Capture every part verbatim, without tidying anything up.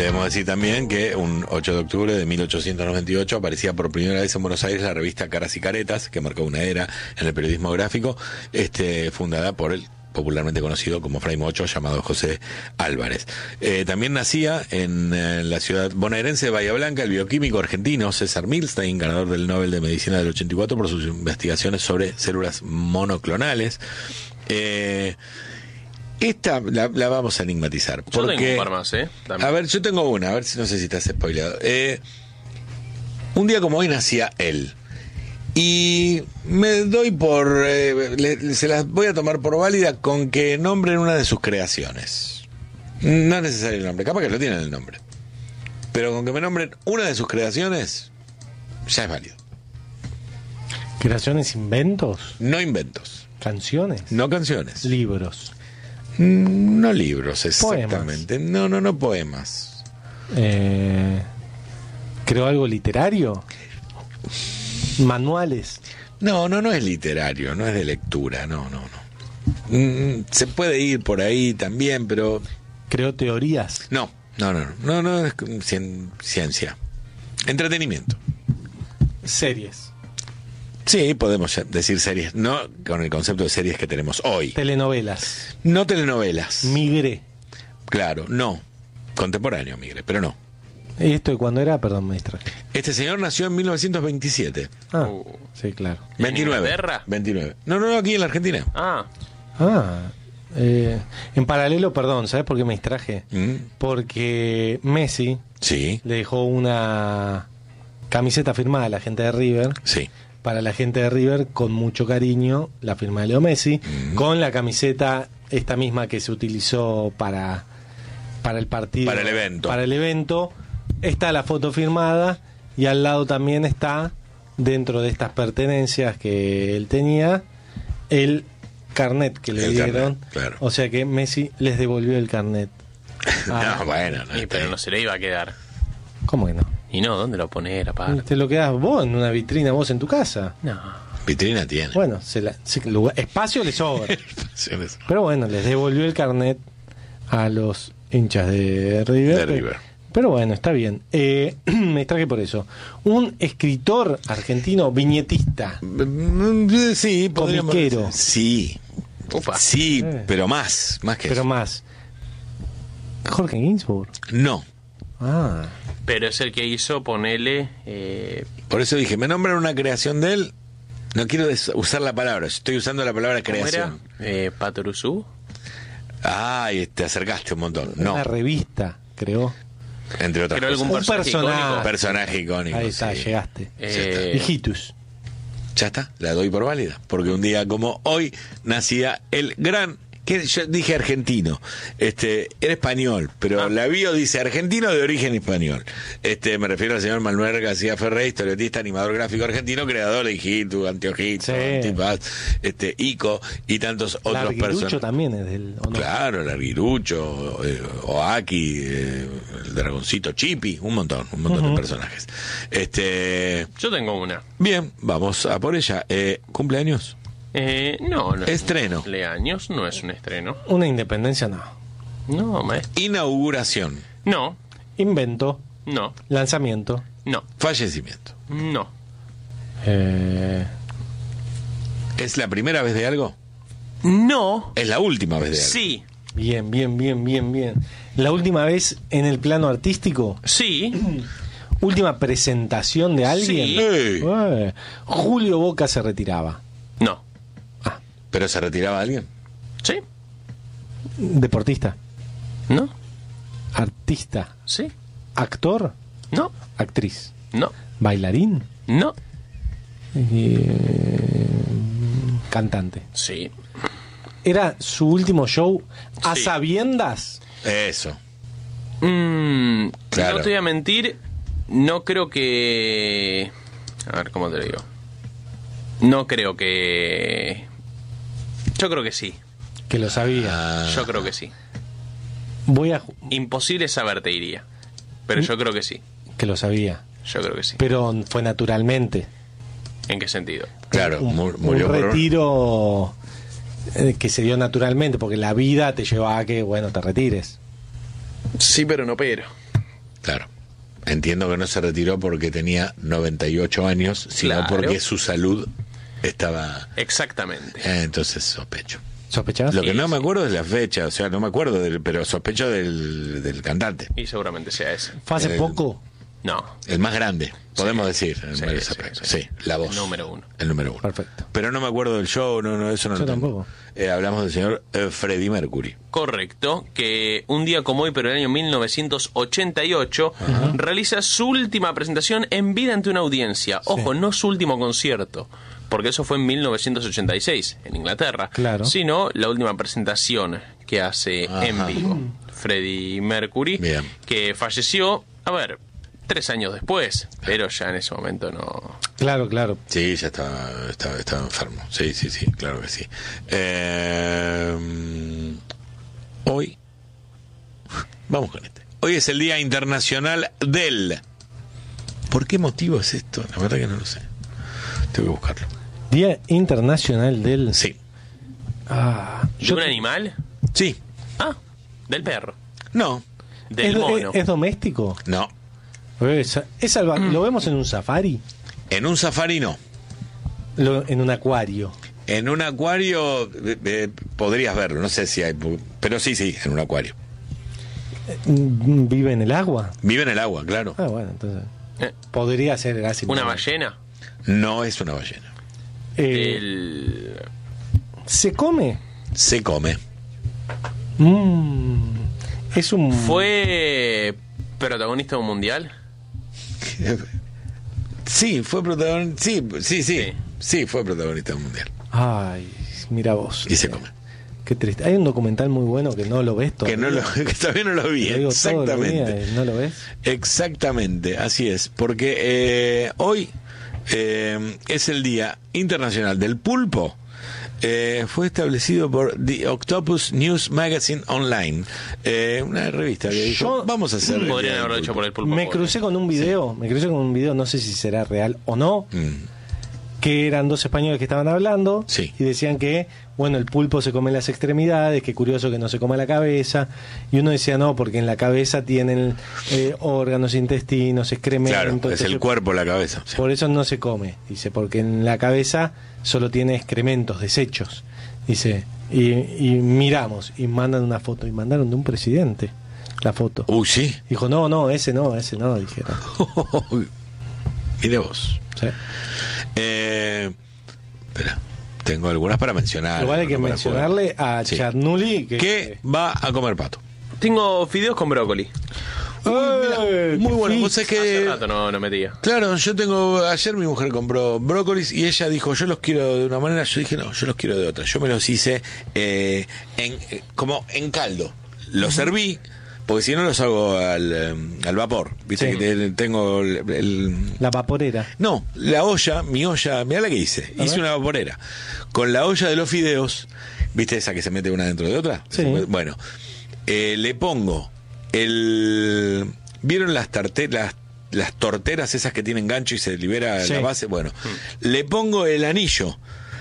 Debemos decir también que un ocho de octubre de mil ochocientos noventa y ocho aparecía por primera vez en Buenos Aires la revista Caras y Caretas, que marcó una era en el periodismo gráfico, este, fundada por el popularmente conocido como Fray Mocho, llamado José Álvarez. Eh, también nacía en eh, la ciudad bonaerense de Bahía Blanca el bioquímico argentino César Milstein, ganador del Nobel de Medicina del ochenta y cuatro por sus investigaciones sobre células monoclonales. Eh, esta la, la vamos a enigmatizar. Yo porque, tengo un par más, ¿eh? También. A ver, yo tengo una, a ver si no sé si estás spoileado. Eh, un día como hoy nacía él. Y me doy por... Eh, le, se las voy a tomar por válida con que nombren una de sus creaciones. No es necesario el nombre, capaz que lo tienen el nombre. Pero con que me nombren una de sus creaciones, ya es válido. ¿Creaciones, inventos? No inventos. ¿Canciones? No canciones. ¿Libros? Mm, no libros, exactamente. ¿Poemas? No, no, no poemas. Eh, ¿Creo algo literario? ¿Manuales? No, no, no es literario, no es de lectura, no, no, no. Mm, se puede ir por ahí también, pero... ¿Creo teorías? No, no, no, no, no, no es cien- ciencia. Entretenimiento. ¿Series? Sí, podemos decir series, no con el concepto de series que tenemos hoy. ¿Telenovelas? No telenovelas. ¿Migré? Claro, no. Contemporáneo, migre, pero no. ¿Y esto de cuándo era? Perdón, me distraje. Este señor nació en mil novecientos veintisiete. Ah, Uh. sí, claro. ¿En veintinueve. Inglaterra? veintinueve. No, no, no, aquí en la Argentina. Ah, Ah, eh, en paralelo, perdón, ¿sabes por qué me distraje? Mm, Porque Messi sí, le dejó una camiseta firmada a la gente de River. sí. Para la gente de River, con mucho cariño, la firma de Leo Messi, Mm. con la camiseta esta misma que se utilizó para, para el partido. Para el evento. Para el evento. Está la foto firmada y al lado también está, dentro de estas pertenencias que él tenía, el carnet que le El dieron. carnet, claro. O sea que Messi les devolvió el carnet. Ah, No, bueno, no, y, está pero bien. no se le iba a quedar. ¿Cómo que no? Y no, ¿dónde lo poner, aparte? Te lo quedas vos en una vitrina, vos en tu casa. No. Vitrina tiene. Bueno, se la, se- lugar- espacio le sobra. Pero bueno, les devolvió el carnet a los hinchas de River. De River. Pero bueno, está bien. Eh, me traje por eso. Un escritor argentino viñetista. Mm, sí, podríamos Comiquero. decir. Sí. Upa. Sí, Eh. pero más, más que Pero eso. más. Jorge Ginsburg. No. Ah. Pero es el que hizo, ponele... Eh, Por eso dije, me nombran una creación de él. No quiero des- usar la palabra, estoy usando la palabra ¿Cómo era? creación. Eh, Patoruzú. Ay, te acercaste un montón. No, Una revista, creó. entre otras Creo cosas. algún Un personaje personaje. icónico. Personaje icónico. Ahí está, sí. llegaste. Eh, Hijitus. Ya está, la doy por válida. Porque un día como hoy nacía el gran, que yo dije argentino, este, era español, pero Ah. la bio dice argentino de origen español. Este, me refiero al señor Manuel García Ferrey, historietista, animador gráfico argentino, creador de Hijitus, Anteojitos, Sí. Antipas, este, Ico y tantos otros Larguirucho personajes. también es del... ¿o no? Claro, Larguirucho, eh, Oaki, eh, el dragoncito Chippy, un montón, un montón Ujú. de personajes. Este, yo tengo una. bien, vamos a por ella. Eh, ¿Cumpleaños? Eh, no, no. Estreno. Es un cumpleaños, no es un estreno. Una independencia no. No, maestro. Inauguración. No, Invento. no, Lanzamiento. no, Fallecimiento. no. Eh, ¿Es la primera vez de algo? No. ¿Es la última vez de algo? Sí, bien, bien, bien, bien, bien. La última vez en el plano artístico, sí, última presentación de alguien. Sí. Ey, Eh, Julio Boca se retiraba. no. ¿pero se retiraba alguien? Sí, Deportista, no, artista, sí, actor, no, actriz, no, bailarín, no. eh, cantante. Sí. Era su último show a Sí. sabiendas. Eso. Mm, Claro. No te voy a mentir, no creo que... A ver, ¿cómo te lo digo? No creo que... Yo creo que sí, Que lo sabía. Ah, yo creo que sí. Voy a ju- Imposible saber, te diría. Pero yo creo que sí, que lo sabía. yo creo que sí. Pero fue naturalmente. ¿En qué sentido? claro, un, mu- un murió por... retiro eh, que se dio naturalmente, porque la vida te lleva a que, bueno, te retires. Sí, pero no pero. Claro. Entiendo que no se retiró porque tenía noventa y ocho años, sino Claro. porque su salud estaba... Exactamente. Eh, entonces sospecho. ¿Sospechabas? Lo que Sí, no me sí. acuerdo es la fecha, o sea, no me acuerdo, del, pero sospecho del, del cantante. Y seguramente sea ese. ¿Fue hace El- poco? No. El más grande, podemos decir, en Sí, varios sí, aspectos. sí. Sí, la voz. El número uno. El número uno. Perfecto. Pero no me acuerdo del show, no, no, eso no Yo lo tengo. tampoco. Eh, hablamos del señor eh, Freddie Mercury. Correcto, que un día como hoy, pero en el año mil novecientos ochenta y ocho, realiza su última presentación en vida ante una audiencia. Ojo, no su último concierto, porque eso fue en mil novecientos ochenta y seis, en Inglaterra. Claro. Sino la última presentación que hace Ajá. en vivo. Freddie Mercury, Bien. que falleció, a ver, tres años después, pero ya en ese momento no... Claro, claro. Sí, ya estaba, estaba, estaba enfermo. Sí, sí, sí, claro que sí. Eh, hoy, vamos con este. Hoy es el Día Internacional del... ¿Por qué motivo es esto? La verdad que no lo sé. Tengo que buscarlo. Día Internacional del... Sí. Ah, ¿De yo- un animal? Sí. Ah, del perro. No. Del ¿Es, mono. es- es doméstico? No. Es, es salva- ¿Lo vemos en un safari? En un safari no. Lo- en un acuario. En un acuario eh, eh, podrías verlo. No sé si hay... Pero sí, sí, en un acuario. Mm, ¿Vive en el agua? Vive en el agua, claro. Ah, bueno, entonces... Eh, Podría ser así. ¿Una ballena? No es una ballena. Eh, El... ¿Se come? Se come. Mm, es un... ¿Fue protagonista de un mundial? Sí, fue protagonista. Sí, sí, sí, Sí. sí. fue protagonista del mundial. Ay, mira vos. Y se come. Qué triste. Hay un documental muy bueno que no lo ves todavía. Que no lo, que todavía no lo vi. Lo digo todos los Exactamente. días, ¿no lo ves? Exactamente, así es. Porque eh, hoy eh, es el Día Internacional del Pulpo. Eh, fue establecido por The Octopus News Magazine Online, eh, una revista que dijo, Yo- vamos a hacer el Podrían Día del haberlo hecho Pulpo. por el pulpo. Me pobre. crucé con un video, me crucé con un video, no sé si será real o no, Mm, que eran dos españoles que estaban hablando Sí. y decían que, bueno, el pulpo se come las extremidades, que curioso que no se coma la cabeza, y uno decía no, porque en la cabeza tienen eh, órganos, intestinos, excrementos. claro, es el entonces, cuerpo la cabeza. Sí. por eso no se come, dice, porque en la cabeza solo tiene excrementos, desechos, dice, y, y miramos, y mandan una foto, y mandaron de un presidente la foto. Uy, sí. Dijo, no, no, ese no, ese no, dijeron. Mire vos. Sí. Eh, espera, tengo algunas para mencionar. Igual hay que no para mencionarle a Sí. Charnuli que... ¿Qué va a comer pato? Tengo fideos con brócoli. ¡Eh, Muy qué bueno. fit! Vos sabés Hace que... rato no, no metía. Claro, yo tengo... Ayer mi mujer compró brócolis y ella dijo, yo los quiero de una manera. Yo dije, no, yo los quiero de otra. Yo me los hice eh, en, eh, como en caldo. Los serví, porque si no los hago al, eh, al vapor. Viste Sí. que te- tengo el, el- La vaporera. No, la olla, mi olla, mirá la que hice. A Hice ver. una vaporera. Con la olla de los fideos, ¿viste esa que se mete una dentro de otra? Sí. Bueno, eh, le pongo el... ¿Vieron las, tarte- las, las torteras esas que tienen gancho y se libera Sí. la base? Bueno, le pongo el anillo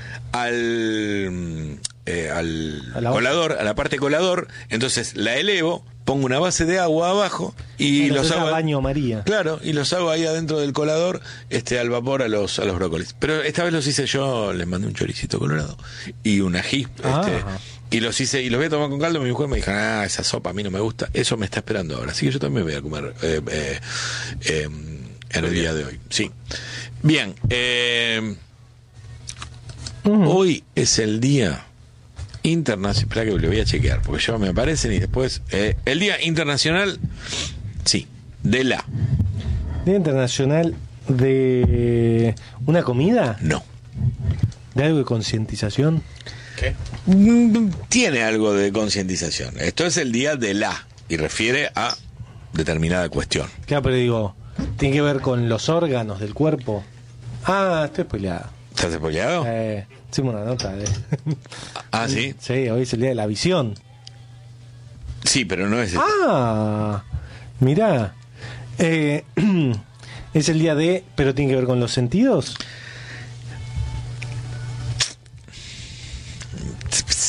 al... eh, al A la olla. colador, a la parte colador, entonces la elevo, pongo una base de agua abajo y Claro, los eso es hago a baño María. Claro, y los hago ahí adentro del colador, este al vapor a los a los brócolis. Pero esta vez los hice yo, les mandé un choricito colorado y un ají, Ah. este, y los hice y los voy a tomar con caldo. Mi mujer me dijo, ah, esa sopa a mí no me gusta. Eso me está esperando ahora, así que yo también voy a comer eh, eh, eh, en el día de hoy. Sí. Bien. Eh, Hoy es el día internacional. Espera que lo voy a chequear, porque ya me aparecen y después eh, el día internacional, sí, de la Día Internacional de una comida, no. de algo de concientización. ¿Qué? Mm, Tiene algo de concientización. Esto es el día de la y refiere a determinada cuestión. Claro, pero digo, tiene que ver con los órganos del cuerpo. Ah, estoy spoileado. ¿Estás spoileado? Eh, hicimos una nota de... Ah, sí. Sí, hoy es el día de la visión. Sí, pero no es. Ah, mirá. Eh, es el día de... ¿Pero tiene que ver con los sentidos?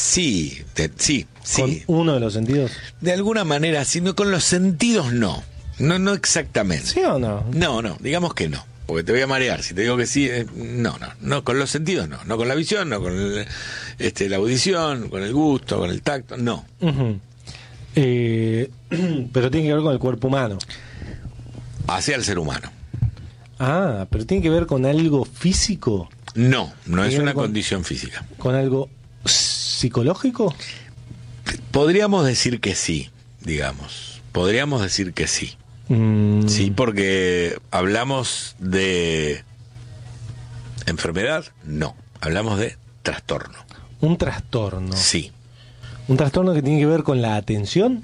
Sí, de- sí, sí. ¿Con uno de los sentidos? De alguna manera, sino con los sentidos no. No, no exactamente. ¿Sí o no? No, no, digamos que no. Porque te voy a marear. Si te digo que sí, eh, no, no. No, con los sentidos no. No con la visión, no con el, este, la audición, con el gusto, con el tacto, no. Uh-huh. eh, pero tiene que ver con el cuerpo humano. Hacia el ser humano. Ah, pero tiene que ver con algo físico. No, no es una con, condición física. ¿Con algo psicológico? Podríamos decir que sí, digamos. Podríamos decir que sí. Mm. Sí, porque hablamos de enfermedad, no. Hablamos de trastorno. Un trastorno. Sí. ¿Un trastorno que tiene que ver con la atención?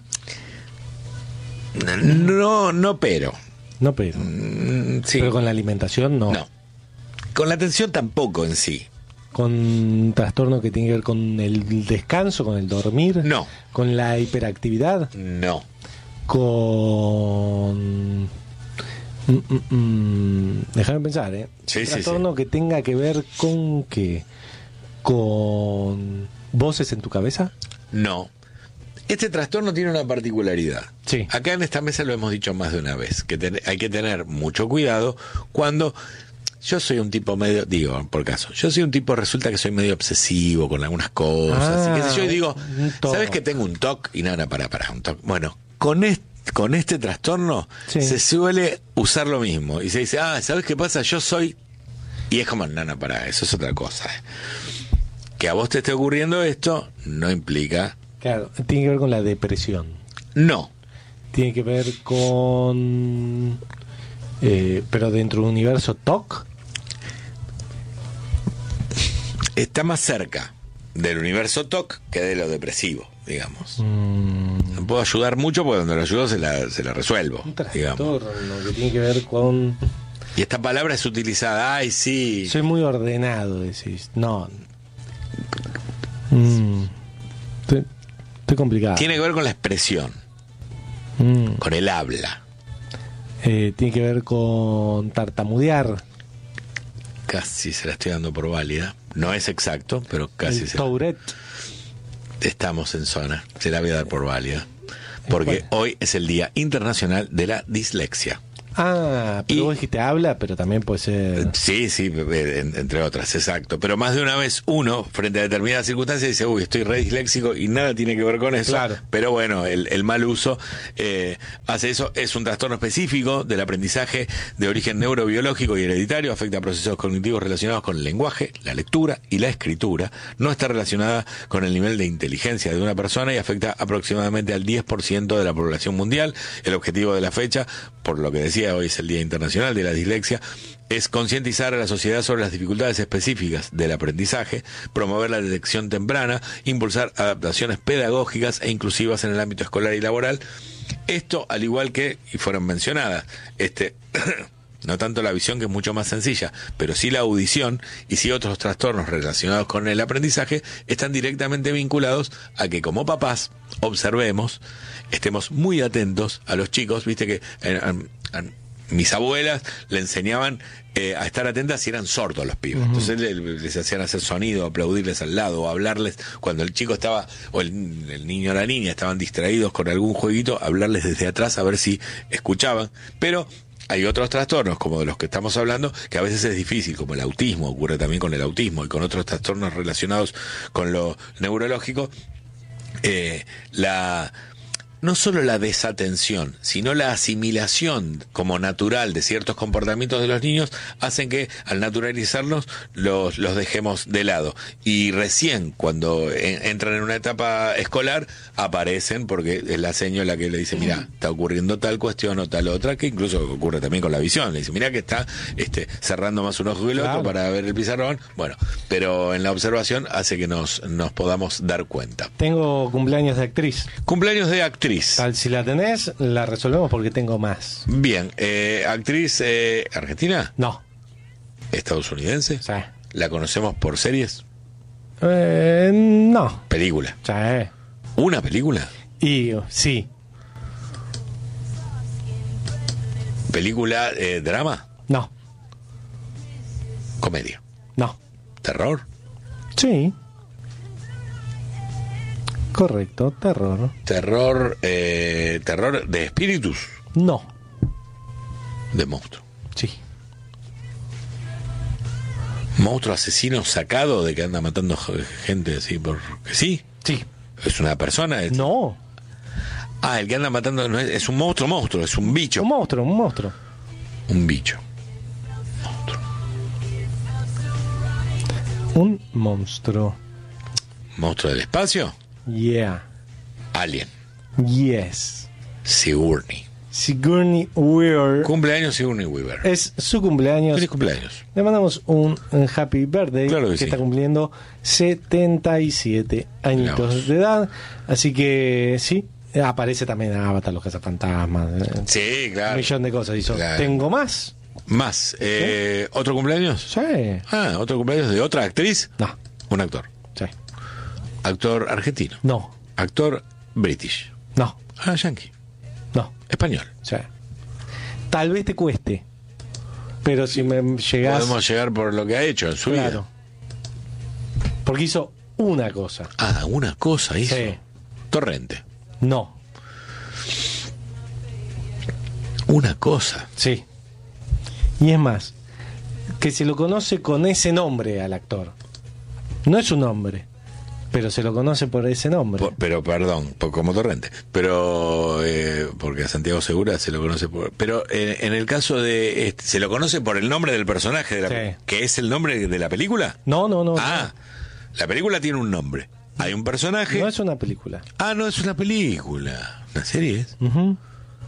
No, no, pero. No, pero. Mm, sí. Pero con la alimentación, no. No. Con la atención tampoco en sí. ¿Con un trastorno que tiene que ver con el descanso, con el dormir? No. ¿Con la hiperactividad? No. Con... Mm, mm, mm. Déjame pensar, ¿eh? Sí, un sí, trastorno sí. que tenga que ver con qué. ¿Con voces en tu cabeza? No. Este trastorno tiene una particularidad. Sí. Acá en esta mesa lo hemos dicho más de una vez, que ten- hay que tener mucho cuidado cuando... Yo soy un tipo medio, digo, por caso, yo soy un tipo, resulta que soy medio obsesivo con algunas cosas, Ah, y qué sé yo, y digo, un toc. ¿sabes que tengo un toc? Y nada, para, para, un toc. Bueno, con este, con este trastorno Sí. se suele usar lo mismo, y se dice, ah, ¿sabes qué pasa? Yo soy... Y es como, nana, para, eso es otra cosa. Que a vos te esté ocurriendo esto, no implica... Claro, tiene que ver con la depresión. No. Tiene que ver con... Eh, pero dentro de un universo T O C. Está más cerca del universo T O C que de lo depresivo, digamos. Mm, No puedo ayudar mucho porque donde lo ayudo se la, se la resuelvo, un digamos. trastorno que tiene que ver con... Y esta palabra es utilizada, ay, sí. Soy muy ordenado, decís. No. Mm, estoy, estoy complicado. Tiene que ver con la expresión, Mm, con el habla. eh, tiene que ver con tartamudear. Casi se la estoy dando por válida. No es exacto, pero casi El se la... Tourette. Estamos en zona. Se la voy a dar por válida. Porque ¿Cuál? hoy es el Día Internacional de la Dislexia. Ah, pero Y- vos dijiste habla, pero también puede ser... Sí, sí, en- entre otras, exacto. Pero más de una vez uno, frente a determinadas circunstancias, dice, uy, estoy re disléxico y nada tiene que ver con eso. Claro. Pero bueno, el, el mal uso eh, hace eso. Es un trastorno específico del aprendizaje de origen neurobiológico y hereditario. Afecta a procesos cognitivos relacionados con el lenguaje, la lectura y la escritura. No está relacionada con el nivel de inteligencia de una persona y afecta aproximadamente al diez por ciento de la población mundial. El objetivo de la fecha, por lo que decía, hoy es el Día Internacional de la Dislexia, es concientizar a la sociedad sobre las dificultades específicas del aprendizaje, promover la detección temprana, impulsar adaptaciones pedagógicas e inclusivas en el ámbito escolar y laboral. Esto, al igual que, y fueron mencionadas, este... no tanto la visión, que es mucho más sencilla, pero sí la audición y sí otros trastornos relacionados con el aprendizaje están directamente vinculados a que como papás observemos, estemos muy atentos a los chicos. Viste que eh, a, a mis abuelas le enseñaban eh, a estar atentas si eran sordos los pibes. Uh-huh. Entonces le, les hacían hacer sonido, aplaudirles al lado o hablarles cuando el chico estaba, o el, el niño o la niña estaban distraídos con algún jueguito, hablarles desde atrás a ver si escuchaban. Pero hay otros trastornos, como de los que estamos hablando, que a veces es difícil, como el autismo, ocurre también con el autismo y con otros trastornos relacionados con lo neurológico. Eh, la... no solo la desatención, sino la asimilación como natural de ciertos comportamientos de los niños hacen que al naturalizarlos los, los dejemos de lado. Y recién cuando en, entran en una etapa escolar aparecen, porque es la seño la que le dice, mira, está ocurriendo tal cuestión o tal otra, que incluso ocurre también con la visión. Le dice, mira que está este, cerrando más un ojo que el otro, claro, para ver el pizarrón. Bueno, pero en la observación hace que nos, nos podamos dar cuenta. Tengo cumpleaños de actriz. Cumpleaños de actriz. Tal, si la tenés, la resolvemos porque tengo más. Bien, eh, actriz eh, argentina. No. Estadounidense. Sí. ¿La conocemos por series? Eh, no. Película. Sí. ¿Una película? Y sí. ¿Película eh, drama? No. ¿Comedia? No. ¿Terror? Sí. Correcto, terror. ¿Terror eh, terror de espíritus? No. de monstruo. Sí. Monstruo asesino sacado de que anda matando gente así porque sí. Sí. Es una persona. Es... No. Ah, el que anda matando no es, es un monstruo, monstruo, es un bicho. Un monstruo, un monstruo. Un bicho. Un monstruo. ¿Monstruo del espacio? Yeah. Alien. Yes. Sigourney. Sigourney Weaver. Cumpleaños Sigourney Weaver. Es su cumpleaños. Feliz cumpleaños. Le mandamos un, un happy birthday. Claro que que sí. está cumpliendo setenta y siete añitos Vamos. de edad. Así que sí. Aparece también Avatar, los cazafantasmas. eh, Sí, claro. Un millón de cosas hizo. Claro. ¿Tengo más? Más. Eh, ¿Otro cumpleaños? Sí. Ah, ¿otro cumpleaños de otra actriz? No. Un actor. Sí. Actor argentino. No. Actor british. No. Ah, yankee. No. Español. Sí. Tal vez te cueste. Pero si me llegás. Podemos llegar por lo que ha hecho en su Claro. vida. Porque hizo una cosa. Ah, una cosa hizo. Sí. Torrente. No. Una cosa. Sí. Y es más, que se lo conoce con ese nombre al actor. No es su nombre, pero se lo conoce por ese nombre. Por- pero, perdón, por- como Torrente. Pero, eh, porque a Santiago Segura se lo conoce por... Pero eh, en el caso de... este, ¿se lo conoce por el nombre del personaje? De la, Sí. ¿Que es el nombre de la película? No, no, no. Ah, la película tiene un nombre. Hay un personaje... No es una película. Ah, no, es una película. ¿Una serie es? Ujú.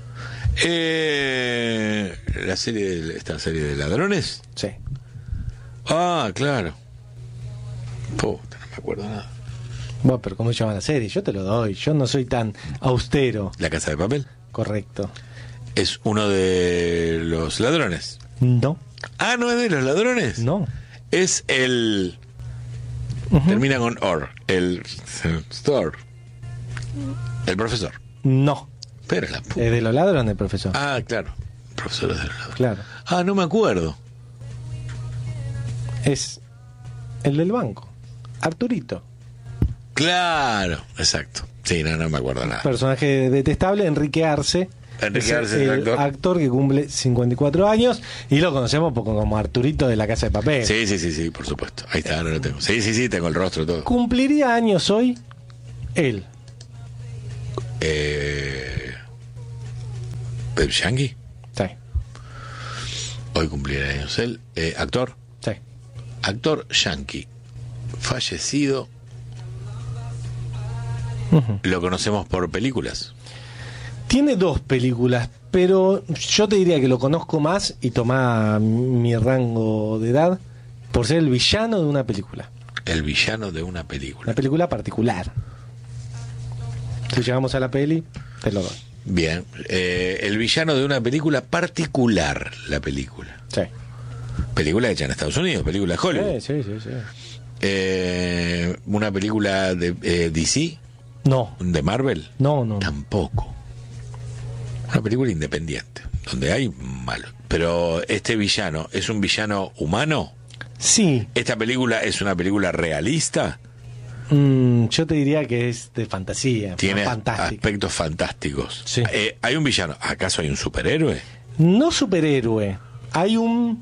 Eh, la serie de, esta serie de ladrones. Sí. Ah, claro. Puta, no me acuerdo nada. Bueno, pero ¿cómo se llama la serie? Yo te lo doy. Yo no soy tan austero. La Casa de Papel Correcto. es uno de los ladrones. No. Ah, no es de los ladrones. No. Es el. Ujú. Termina con or. El. Store. El profesor. No. Pero la pu- Es de los ladrones, profesor. Ah, claro. Profesor de los ladrones. Claro. Ah, no me acuerdo. Es el del banco. Arturito. Claro, exacto. Sí, no, no me acuerdo nada. Personaje detestable, Enrique Arce. Enrique Es Arce es el el actor. que cumple cincuenta y cuatro años y lo conocemos poco como Arturito de La Casa de Papel. Sí, sí, sí, sí, por supuesto. Ahí está, ahora lo tengo. Sí, sí, sí, tengo el rostro todo. Cumpliría años hoy él. Eh. Pep Yankee. Sí, Hoy cumplirá años él. Eh, actor. sí. Actor yankee. Fallecido. Ujú. Lo conocemos por películas. Tiene dos películas, pero yo te diría que lo conozco más y toma mi rango de edad por ser el villano de una película. El villano de una Una película. película particular. Si llegamos a la peli, te lo doy. Bien. Eh, el villano de una película particular. La película. Sí. Película hecha en Estados Unidos. Película de Hollywood. Sí, sí, sí, sí. Eh, una película de eh, D C. No, De Marvel. no, no. Tampoco. Una película independiente, donde hay malo. Pero este villano, ¿es un villano humano? Sí, ¿Esta película es una película realista? mm, yo te diría que es de fantasía. Tiene fantástica. aspectos fantásticos. Sí. Eh, ¿Hay un villano? ¿Acaso hay un superhéroe? No superhéroe, hay un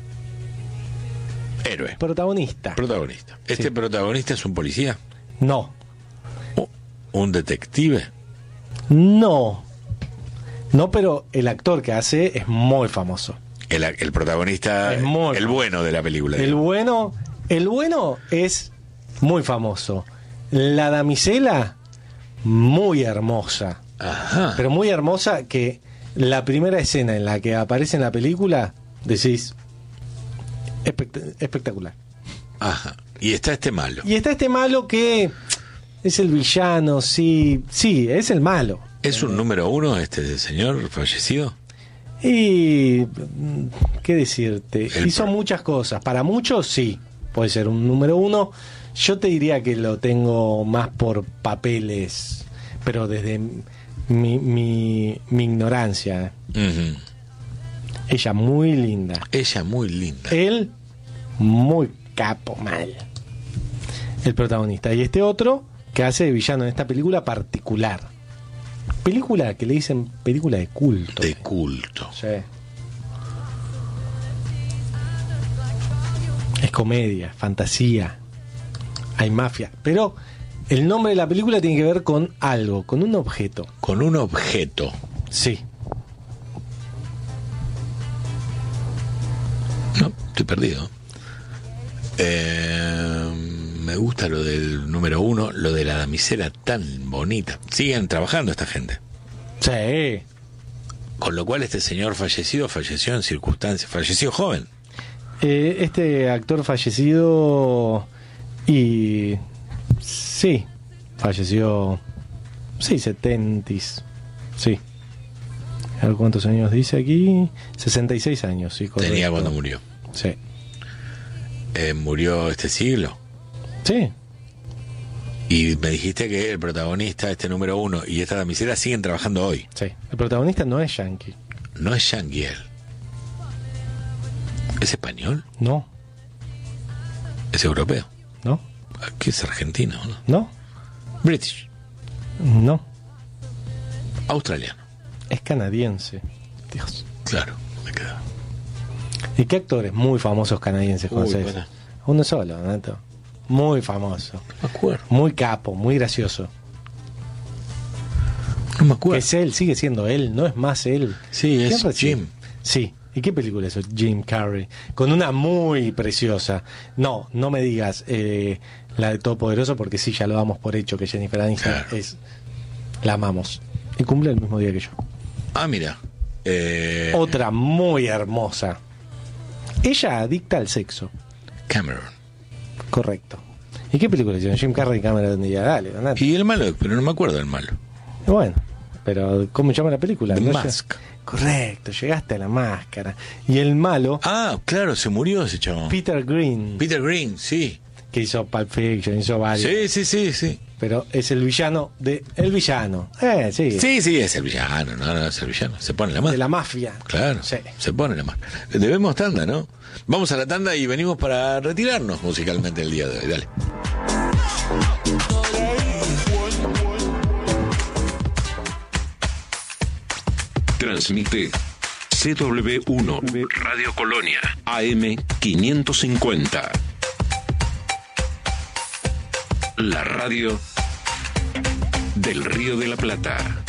Héroe. protagonista. Protagonista. ¿Este Sí. protagonista es un policía? No, ¿O ¿Un detective? no. No, pero el actor que hace es muy famoso. El, el protagonista, Es muy el famoso. bueno de la película. El digamos. bueno, el bueno es muy famoso. La damisela, muy hermosa. Ajá. Pero muy hermosa que la primera escena en la que aparece en la película, decís, espect- espectacular. Ajá. Y está este malo. Y está este malo que es el villano, sí, sí, es el malo. ¿Es un número uno este señor fallecido? Y, mm, ¿qué decirte? El Hizo pro- muchas cosas. Para muchos, sí, puede ser un número uno. Yo te diría que lo tengo más por papeles, pero desde mi, mi, mi ignorancia. Ujú. Ella muy linda. Ella muy linda. Él, muy capo, mal. El protagonista. Y este otro, que hace de villano en esta película particular. Película que le dicen película de culto. De culto. Sí. comedia, fantasía, hay mafia, pero el nombre de la película tiene que ver con algo, con un objeto. Con un objeto. Sí. No, estoy perdido. Eh, me gusta lo del número uno, lo de la damisela tan bonita. Siguen trabajando esta gente. Sí. Con lo cual este señor fallecido falleció en circunstancias, falleció joven. Eh, este actor fallecido y sí, falleció, sí, setentis, sí. A ver cuántos años dice aquí, sesenta y seis años, sí, correcto. Tenía cuando murió. Sí. Eh, murió este siglo. Sí. Y me dijiste que el protagonista, este número uno y esta damisela siguen trabajando hoy. Sí. El protagonista no es yankee. No es yankee él. ¿Es español? No. ¿Es europeo? No. ¿Qué es argentino? ¿No? No. British. No. Australiano. Es canadiense. Dios. Claro, me queda. ¿Y qué actores muy famosos canadienses conoces? Bueno. Uno solo, Neto. Muy famoso. No me acuerdo. Muy capo, muy gracioso. No me acuerdo. Es él, sigue siendo él, no es más él. Sí, es ¿Quién recibe? Jim. Sí. ¿Y qué película es eso? Jim Carrey. Con una muy preciosa. No, no me digas eh, la de Todopoderoso, porque sí, ya lo damos por hecho que Jennifer Aniston Claro. es... La amamos. Y cumple el mismo día que yo. Ah, mira. Eh, Otra muy hermosa. Ella adicta al sexo. Cameron. Correcto. ¿Y qué película hicieron? Jim Carrey y Cameron Díaz. Dale, Donato. Y el malo, pero no me acuerdo del malo. Bueno, pero ¿cómo se llama la película? The ¿No? Mask. Correcto, llegaste a la máscara. Y el malo, Ah, claro, se murió ese chabón. Peter Green, Peter Green, sí. que hizo Pulp Fiction, hizo varios. Sí, sí, sí, sí. Pero es el villano de... El villano. Eh, sí. Sí, sí, es el villano, no, no es el villano. Se pone la De máscara. la mafia. Claro, Sí. se pone la máscara. Debemos tanda, ¿no? Vamos a la tanda y venimos para retirarnos musicalmente el día de hoy. Dale. Transmite C W uno Radio Colonia A M quinientos cincuenta. La radio del Río de la Plata.